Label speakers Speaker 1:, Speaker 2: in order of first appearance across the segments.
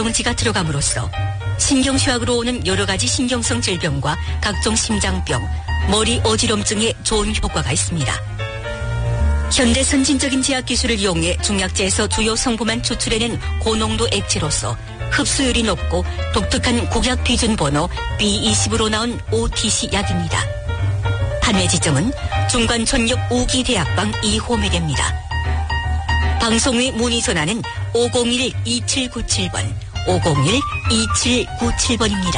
Speaker 1: 영지가 들어감으로써 신경쇠약으로 오는 여러 가지 신경성 질병과 각종 심장병, 머리 어지럼증에 좋은 효과가 있습니다. 현대 선진적인 제약 기술을 이용해 중약제에서 주요 성분만 추출해낸 고농도 액체로서 흡수율이 높고 독특한 국약 비준 번호 B20으로 나온 OTC 약입니다. 판매 지점은 중관촌역 우기대학방 2호매대입니다. 방송의 문의 전화는 501-2797번, 501-2797번입니다.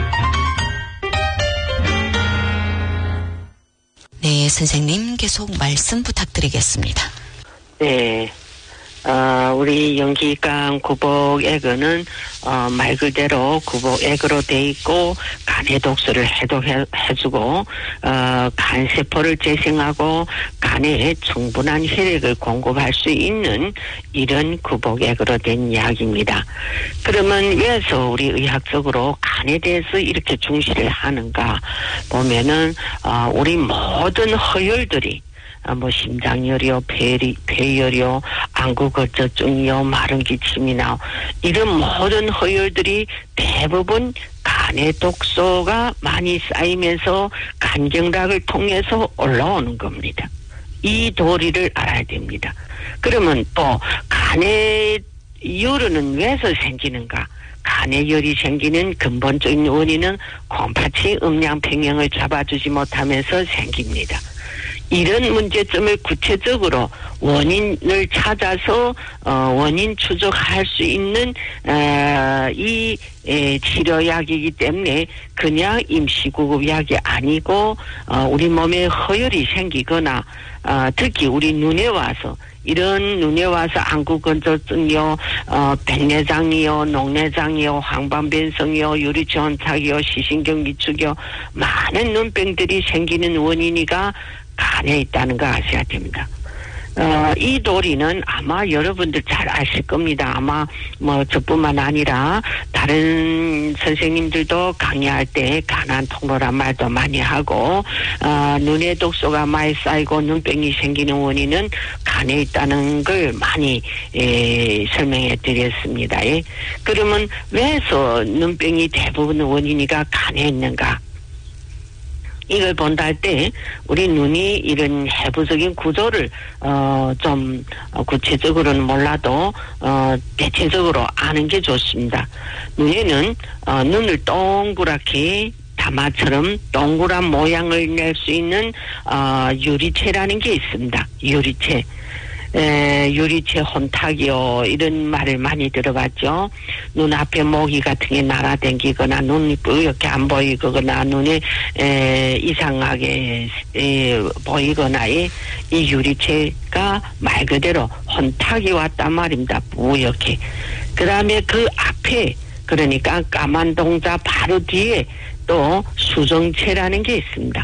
Speaker 2: 네, 선생님 계속 말씀 부탁드리겠습니다.
Speaker 3: 네. 우리 연기관 구복액은 말 그대로 구복액으로 돼 있고 간의 독소를 해주고 간세포를 재생하고 간에 충분한 혈액을 공급할 수 있는 이런 구복액으로 된 약입니다. 그러면 왜서 우리 의학적으로 간에 대해서 이렇게 중시를 하는가 보면은 우리 모든 허혈들이 심장열이요, 폐열이요, 안구거저증이요, 마른 기침이나 이런 모든 허혈들이 대부분 간의 독소가 많이 쌓이면서 간경락을 통해서 올라오는 겁니다. 이 도리를 알아야 됩니다. 그러면 또 간의 열은 왜서 생기는가? 간의 열이 생기는 근본적인 원인은 콩팥이 음양 평형을 잡아주지 못하면서 생깁니다. 이런 문제점을 구체적으로 원인을 찾아서 원인 추적할 수 있는 이 치료약이기 때문에 그냥 임시구급약이 아니고 우리 몸에 허혈이 생기거나 특히 우리 눈에 와서 안구건조증이요, 백내장이요, 녹내장이요, 황반변성이요, 유리체온착이요, 시신경 위축이요, 많은 눈병들이 생기는 원인이가 간에 있다는 거 아셔야 됩니다. 이 도리는 아마 여러분들 잘 아실 겁니다. 아마 저뿐만 아니라 다른 선생님들도 강의할 때 간암 통로란 말도 많이 하고 눈에 독소가 많이 쌓이고 눈병이 생기는 원인은 간에 있다는 걸 많이 설명해 드렸습니다. 그러면 왜서 눈병이 대부분 원인이가 간에 있는가? 이걸 본다 할 때 우리 눈이 이런 해부적인 구조를 좀 구체적으로는 몰라도 대체적으로 아는 게 좋습니다. 눈에는 눈을 동그랗게 다마처럼 동그란 모양을 낼 수 있는 유리체라는 게 있습니다. 유리체 혼탁이요, 이런 말을 많이 들어봤죠. 눈앞에 모기 같은 게 날아다니거나 눈이 뿌옇게 안 보이거나 눈에 이상하게 보이거나 이 유리체가 말 그대로 혼탁이 왔단 말입니다. 뿌옇게. 그 다음에 그 앞에, 그러니까 까만 동자 바로 뒤에 또 수정체라는 게 있습니다.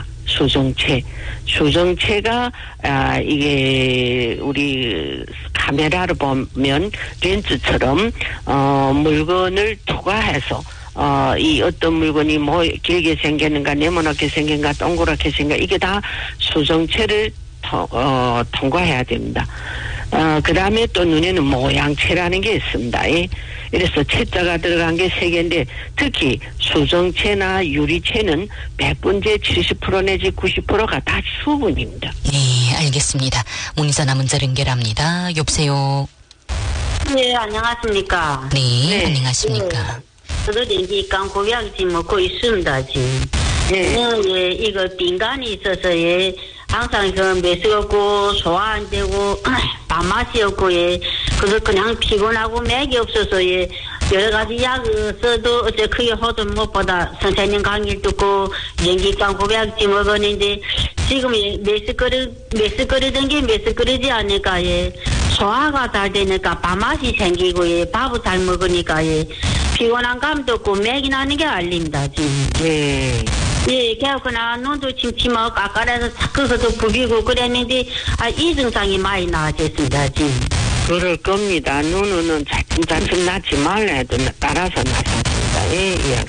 Speaker 3: 수정체가 이게 우리 카메라로 보면 렌즈처럼 물건을 투과해서 이 어떤 물건이 길게 생겼는가, 네모나게 생긴가, 동그랗게 생긴가, 이게 다 수정체를 통과해야 됩니다. 그 다음에 또 눈에는 모양체라는 게 있습니다. 이래서 체자가 들어간 게 3개인데 특히 수정체나 유리체는 100분의 70% 내지 90%가 다 수분입니다.
Speaker 2: 네, 알겠습니다. 문의전화 문자 연결합니다. 여보세요.
Speaker 4: 네, 안녕하십니까.
Speaker 2: 네, 안녕하십니까.
Speaker 4: 네. 저도 연기관 고약 지금 먹고 있습니다, 지금.
Speaker 3: 네.
Speaker 4: 예, 이거 빈간이 있어서 항상 매스 없고 소화 안 되고 밥맛이 없고 그래서 그냥 피곤하고 맥이 없어서 여러 가지 약을 써도 어째 크게 호도 못 보다 선생님 강의를 듣고 연기관 고백지 먹었는데 지금 매스거리던 게 매스거리지 않으니까 소화가 잘 되니까 밥맛이 생기고 밥을 잘 먹으니까 피곤한 감도 없고 맥이 나는 게 알립니다 지금.
Speaker 3: 네.
Speaker 4: 그래갖고나 눈도 침침하고 까까라서 자꾸서도 부비고 그랬는데 이 증상이 많이 나아졌습니다 지금.
Speaker 3: 그럴 겁니다. 눈은 차츰 낳지 말라 해도 따라서 낳습니다. 예.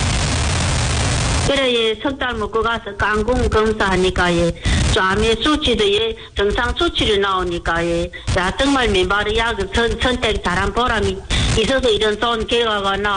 Speaker 4: 그래 석 달 먹고 가서 깡공 검사하니까 쫙의 수치도 정상 수치로 나오니까 정말 맨바로 약을 선택 잘한 보람이 있어서 이런 좋은 결과가